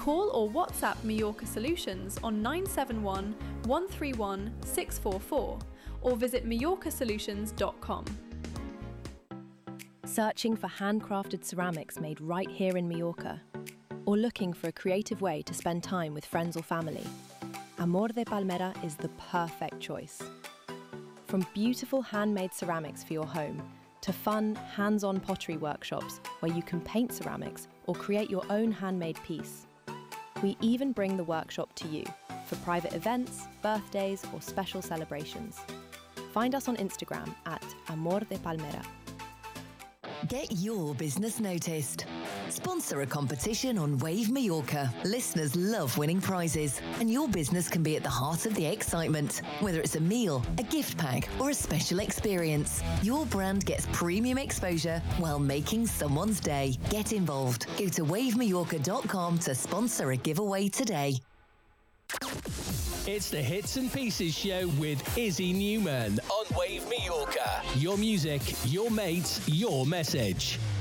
Call or WhatsApp Mallorca Solutions on 971 131 644 or visit mallorcasolutions.com. Searching for handcrafted ceramics made right here in Mallorca? Or looking for a creative way to spend time with friends or family? Amor de Palmera is the perfect choice. From beautiful handmade ceramics for your home to fun, hands-on pottery workshops where you can paint ceramics or create your own handmade piece. We even bring the workshop to you for private events, birthdays, or special celebrations. Find us on Instagram at Amor de Palmera. Get your business noticed. Sponsor a competition on Wave Mallorca. Listeners love winning prizes, and your business can be at the heart of the excitement. Whether it's a meal, a gift pack, or a special experience, your brand gets premium exposure while making someone's day. Get involved. Go to wavemallorca.com to sponsor a giveaway today. It's the Hits and Pieces show with Izzy Newman on Wave Mallorca. Your music, your mates, your message.